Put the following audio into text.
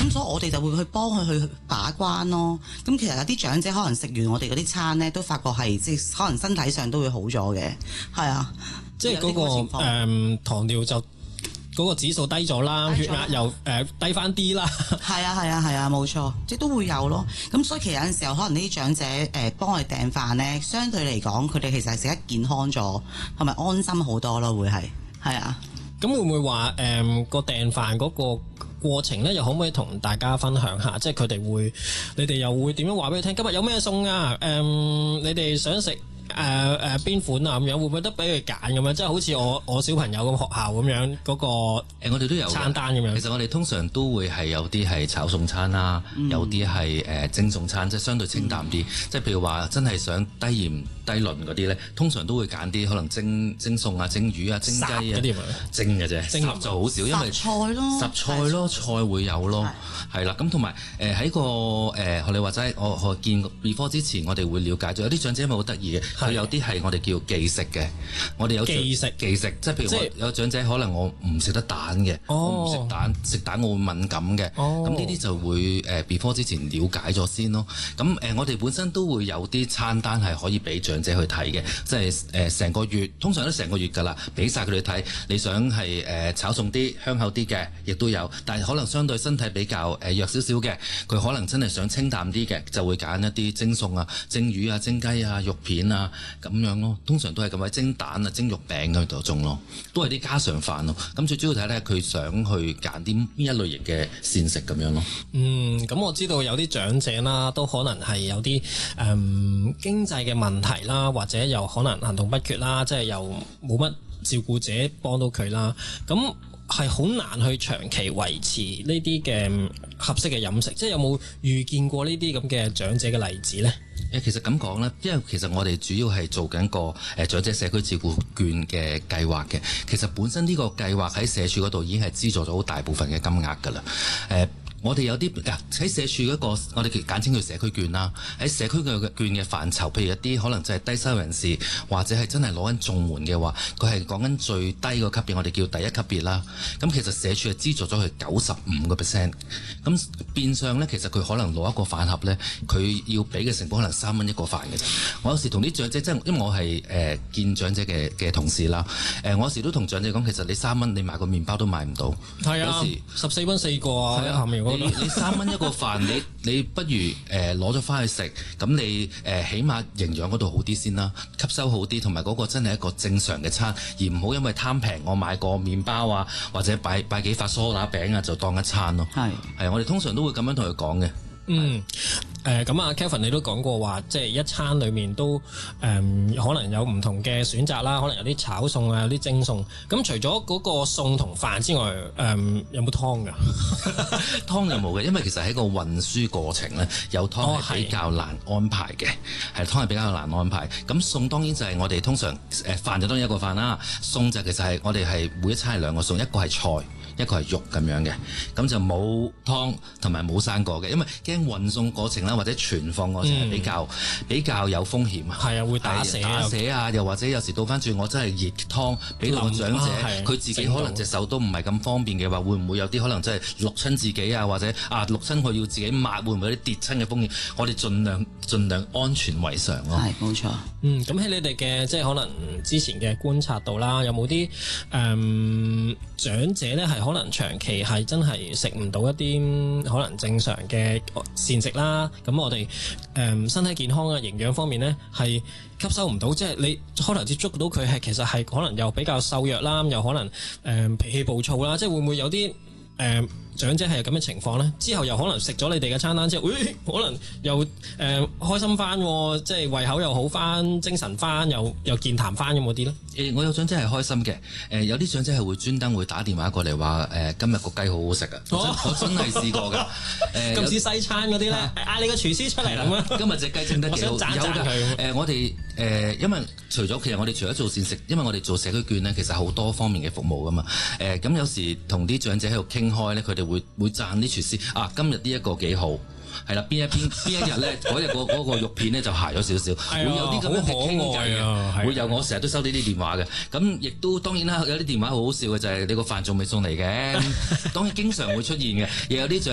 咁所以我哋就會去幫佢去把關咯。咁其實有啲長者可能食完我哋嗰啲餐咧，都發覺係即係可能身體上都會好咗嘅，係啊， 即係嗰個糖尿就嗰個指數低咗啦，血壓又低翻啲啦。 係啊，冇錯，即係都會有咯。咁所以其實有陣時候可能呢啲長者幫我哋訂飯咧，相對嚟講佢哋其實係食得健康咗，同埋安心好多咯，會係啊。 咁會唔會話個訂飯嗰個過程咧，又可唔可以同大家分享下？即係你哋又會點樣話俾佢聽？今日有咩餸啊？你哋想食邊款啊？咁樣會唔會得俾佢揀咁樣？即係好似我小朋友咁學校咁樣嗰個我哋都有餐單咁樣。 其實我哋通常都會係有啲係炒餸餐啦，有啲係蒸餸餐，即係相對清淡啲。即係譬如話真係想低鹽低磷嗰啲咧，通常都會揀啲可能蒸餸啊、蒸魚啊、蒸雞啊，蒸嘅啫，烚就好少，因為雜菜咯，菜會有咯，係啦。咁同埋喺個學你話齋，我見 before 之前，我哋會了解咗有啲長者咪好得意嘅，佢有啲係我哋叫忌食嘅，我哋有忌食，即係譬如我有長者可能我唔食得蛋嘅，我唔食蛋，食蛋我會敏感嘅，咁呢啲就會before 之前了解咗先咯。咁我哋本身都會有啲餐單係可以俾長者去睇嘅，即係成個月，通常都成個月㗎啦，俾晒佢哋睇。你想係炒餸啲香口啲嘅，亦都有，但係可能相對身體比較弱少少嘅，佢可能真係想清淡啲嘅，就會揀一啲蒸餸啊、蒸魚啊、蒸雞啊、肉片啊咁樣咯。通常都係咁樣，蒸蛋啊、蒸肉餅嗰種咯，都係啲家常飯咯。咁最主要睇咧，佢想去揀啲邊一類型嘅膳食咁樣咯。 咁我知道有啲長者啦，都可能係有啲經濟嘅問題啦，或者又可能行動不缺啦，即係又冇乜照顧者幫到佢啦。咁係好難去長期維持呢啲嘅合適嘅飲食，即係有冇遇見過呢啲咁嘅長者嘅例子呢？ 其實咁講咧，因為其實我哋主要係做緊個長者社區照顧券嘅計劃嘅。其實本身呢個計劃喺社署嗰度已經係資助咗好大部分嘅金額㗎啦。我哋有啲喺社署嗰個，我哋簡稱叫社區券啦。喺社區嘅券嘅範疇，譬如一啲可能就係低收入人士，或者係真係攞緊綜援嘅話，佢係講緊最低個級別，我哋叫第一級別啦。咁其實社署係資助咗佢95%。咁變相呢，其實佢可能攞一個飯盒呢，佢要俾嘅成本可能3蚊一個飯嘅啫。我有時同啲長者，即係因為我係見長者嘅同事啦。我有時都同長者講，其實你3蚊你買個麵包都買唔到。 係啊，有時14蚊4個啊，下面你 3蚊一個飯，你不如攞咗翻去食，咁你起碼營養嗰度好啲先啦，吸收好啲，同埋嗰個真係一個正常嘅餐，而唔好因為貪平，我買個麵包啊，或者擺幾塊梳打餅啊，就當一餐咯。係，我哋通常都會咁樣同佢講嘅。 咁啊 Kelvin 你都講過話，即係一餐裏面都可能有唔同嘅選擇啦，可能有啲炒餸啊，有啲蒸餸。咁除咗嗰個餸同飯之外，有冇湯㗎？ 湯就冇嘅，因為其實喺個運輸過程咧，有湯係比較難安排嘅，湯係比較難安排。咁餸當然就係我哋通常飯就當然一個飯啦，餸就其實係我哋係每一餐係兩個餸，一個係菜，一個係肉咁樣嘅，咁就冇湯同埋冇生果嘅，因為驚運送過程啦或者存放過程係比較有風險啊。係啊，會打瀉啊，又或者有時倒翻轉，我真係熱湯俾到個長者，佢自己可能隻手都唔係咁方便嘅話，會唔會有啲可能真係淥親自己啊，或者淥親佢要自己抹，會唔會有啲跌親嘅風險？我哋盡量安全為上咯。 係，冇錯。 咁喺你哋嘅即係可能之前嘅觀察到啦，有冇啲長者咧係可能長期係真係食唔到一啲可能正常嘅膳食啦？咁我哋身體健康啊、營養方面咧係吸收唔到，即係你可能接觸到佢係其實係可能又比較瘦弱啦，又可能脾氣暴躁啦，即係會唔會有啲長者係咁嘅情況呢？之後又可能食咗你哋嘅餐單之後，可能又開心翻，即係胃口又好翻，精神翻，又健談翻咁嗰啲呢？ 我有長者係開心嘅，有啲長者係會專登會打電話過嚟話今日個雞好好食啊！我真係試過㗎。 咁似西餐嗰啲咧，嗌你個廚師出嚟咁樣。 今日隻雞整得幾好， 我想讚佢。 我哋因為其實我哋除咗做膳食，因為我哋做社區券咧，其實好多方面嘅服務㗎嘛。咁有時同啲長者喺度傾開咧，佢哋會讚啲廚師啊，今日呢一個幾好。係啦，邊一日咧，嗰日嗰個肉片咧就鹹咗少少，會有啲咁樣嘅傾偈嘅，會有我成日都收呢啲電話嘅。咁亦都當然啦，有啲電話好好笑嘅就係你個飯仲未送嚟嘅，當然經常會出現嘅，亦有啲